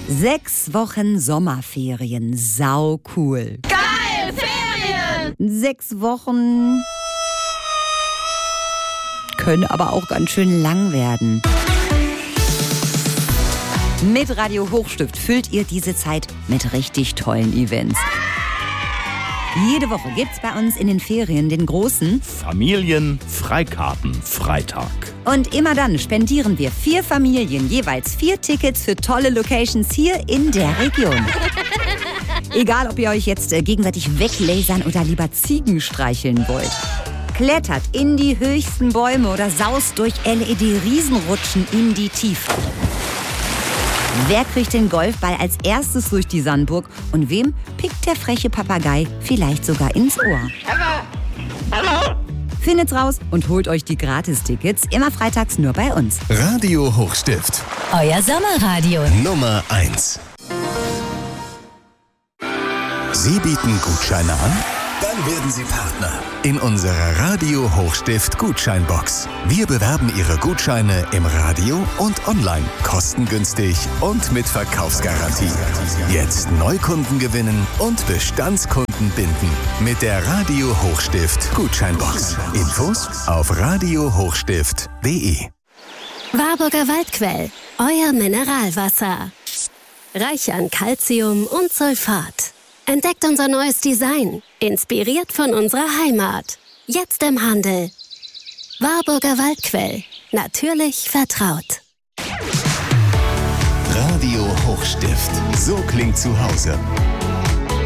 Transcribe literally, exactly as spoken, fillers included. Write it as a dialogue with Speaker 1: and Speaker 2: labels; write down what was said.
Speaker 1: Sechs Wochen Sommerferien, sau cool.
Speaker 2: Geil, Ferien!
Speaker 1: Sechs Wochen können aber auch ganz schön lang werden. Mit Radio Hochstift füllt ihr diese Zeit mit richtig tollen Events. Jede Woche gibt's bei uns in den Ferien den großen
Speaker 3: Familien-Freikarten-Freitag.
Speaker 1: Und immer dann spendieren wir vier Familien jeweils vier Tickets für tolle Locations hier in der Region. Egal, ob ihr euch jetzt gegenseitig weglasern oder lieber Ziegen streicheln wollt. Klettert in die höchsten Bäume oder saust durch L E D-Riesenrutschen in die Tiefe. Wer kriegt den Golfball als erstes durch die Sandburg und wem pickt der freche Papagei vielleicht sogar ins Ohr?
Speaker 2: Hallo! Hallo!
Speaker 1: Findet's raus und holt euch die Gratistickets immer freitags nur bei uns.
Speaker 4: Radio Hochstift.
Speaker 5: Euer Sommerradio.
Speaker 4: Nummer eins. Sie bieten Gutscheine an? Dann werden Sie Partner in unserer Radio Hochstift Gutscheinbox. Wir bewerben Ihre Gutscheine im Radio und online, kostengünstig und mit Verkaufsgarantie. Jetzt Neukunden gewinnen und Bestandskunden binden mit der Radio Hochstift Gutscheinbox. Infos auf radio hochstift punkt de.
Speaker 5: Warburger Waldquell, euer Mineralwasser. Reich an Calcium und Sulfat. Entdeckt unser neues Design, inspiriert von unserer Heimat. Jetzt im Handel. Warburger Waldquell, natürlich vertraut.
Speaker 4: Radio Hochstift, so klingt zu Hause.